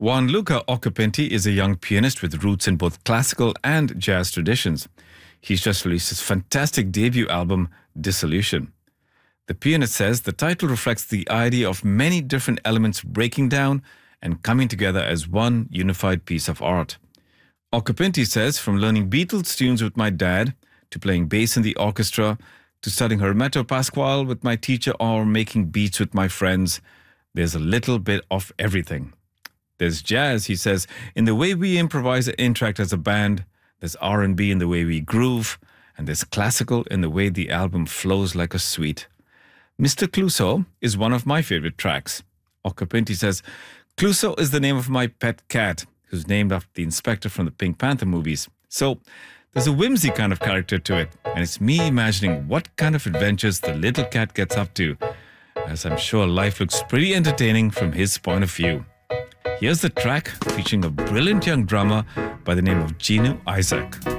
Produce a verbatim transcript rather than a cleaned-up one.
Gianluca Occhipinti is a young pianist with roots in both classical and jazz traditions. He's just released his fantastic debut album, Dissolution. The pianist says the title reflects the idea of many different elements breaking down and coming together as one unified piece of art. Occhipinti says, from learning Beatles tunes with my dad, to playing bass in the orchestra, to studying Hermeto Pasquale with my teacher, or making beats with my friends, there's a little bit of everything. There's jazz, he says, in the way we improvise and interact as a band. There's R and B in the way we groove. And there's classical in the way the album flows like a suite. Mister Clouseau is one of my favorite tracks. Occhipinti says, Clouseau is the name of my pet cat, who's named after the inspector from the Pink Panther movies. So there's a whimsy kind of character to it, and it's me imagining what kind of adventures the little cat gets up to, as I'm sure life looks pretty entertaining from his point of view. Here's the track featuring a brilliant young drummer by the name of Genu Isaac.